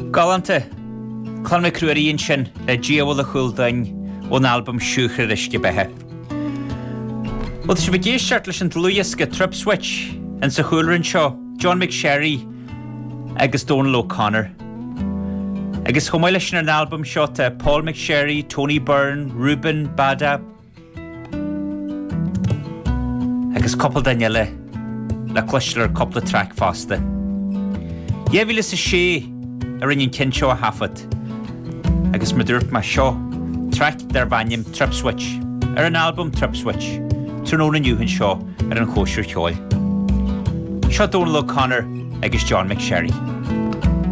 Galante, Clan me cruaríonn sin le díabhfuil a chúildain ón album siúchar isce bethe. Well, is be géisteart leis an tlúiasca Trip Switch an sa chúilrann seo John McSherry agus Donal O'Connor. Agus chomhail leis an album seo ta Paul McSherry, Tony Byrne, Ruben Bada agus couple Daniela le cluistear couple track fásta. Dhéhíle sa sé ar rinneann cin seo a hafad agus ma dúirt ma seo track dar bhainnim Trip Switch ar an album Trip Switch trúnón an nniuhann seo ar an chóisiúr ceáil. Seo Donal O'Connor agus John McSherry.